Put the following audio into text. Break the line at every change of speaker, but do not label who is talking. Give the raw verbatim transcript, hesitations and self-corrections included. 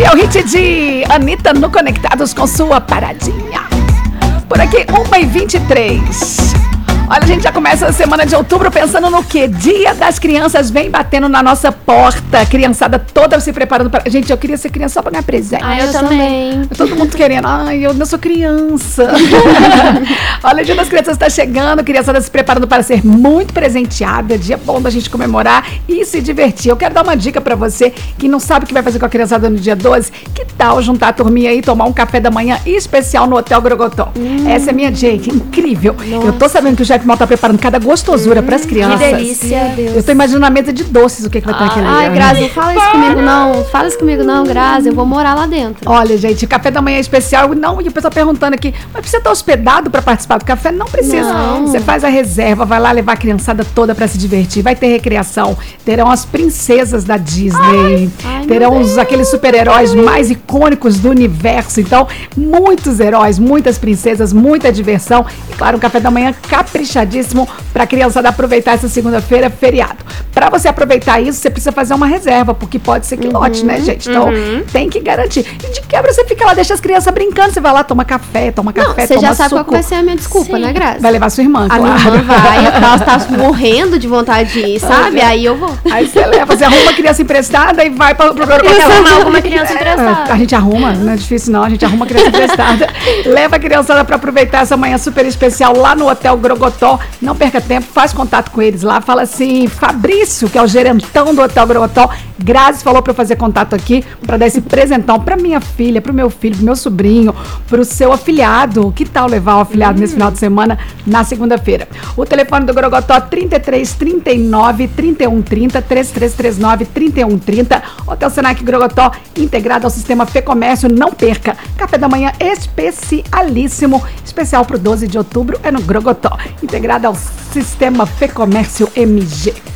é o hit de Anitta no Conectados com sua paradinha. Por aqui, uma e vinte e três. Olha, a gente já começa a semana de outubro pensando no quê? Dia das Crianças vem batendo na nossa porta. Criançada toda se preparando para... Gente, eu queria ser criança só para ganhar presente.
Ah, eu, eu também.
Todo mundo querendo. Ai, eu não sou criança. Olha, o Dia das Crianças está chegando. Criançada se preparando para ser muito presenteada. Dia bom da gente comemorar e se divertir. Eu quero dar uma dica para você que não sabe o que vai fazer com a criançada no dia doze. Que tal juntar a turminha aí e tomar um café da manhã especial no Hotel Grogotó? Hum. Essa é a minha dica. Incrível. Nossa. Eu tô sabendo que o Jeff Mal tá preparando cada gostosura hum, para as crianças.
Que delícia.
Eu tô imaginando a mesa de doces, o que, que vai ter aqui ali.
Ai, Grazi, não fala isso comigo não. Fala isso comigo não, Grazi. Eu vou morar lá dentro.
Olha, gente, café da manhã é especial. Não, e o pessoal perguntando aqui, mas precisa estar hospedado para participar do café? Não precisa. Não. Você faz a reserva, vai lá levar a criançada toda para se divertir. Vai ter recreação. Terão as princesas da Disney. Ai, ai, terão os, aqueles super-heróis mais icônicos do universo. Então, muitos heróis, muitas princesas, muita diversão. E claro, um café da manhã caprichadíssimo para a criançada aproveitar essa segunda-feira, feriado. Para você aproveitar isso, você precisa fazer uma reserva, porque pode ser que uhum, lote, né, gente? Então, uhum. tem que garantir. E de quebra, você fica lá, deixa as crianças brincando, você vai lá, toma café, toma
Não,
café,
você
toma
já sabe
suco.
Qual vai ser a minha desculpa, Sim. né, Grazi?
Vai levar sua irmã,
A
claro.
minha irmã vai, ela tá morrendo de vontade de ir, sabe? Aí eu vou.
Aí você leva, você arruma a criança emprestada e vai para o programa.
Tem que arrumar alguma criança emprestada.
A gente arruma, não é difícil não, a gente arruma a criança emprestada. Leva a criançada para aproveitar essa manhã super especial lá no Hotel Grogotó. Não perca tempo, faz contato com eles lá, fala assim, Fabrício, que é o gerentão do Hotel Grogotó, Grazi falou para eu fazer contato aqui para dar esse presentão para minha filha, para o meu filho, para o meu sobrinho, para o seu afilhado. Que tal levar o afilhado hum. nesse final de semana, na segunda-feira? O telefone do Grogotó, trinta e três, trinta e nove, trinta e um, trinta, três três três nove, trinta e um, trinta. Hotel Senac Grogotó, integrado ao sistema Fê Comércio, não perca. Café da manhã especialíssimo, especial para o doze de outubro, é no Grogotó, integrado ao sistema Fê Comércio M G.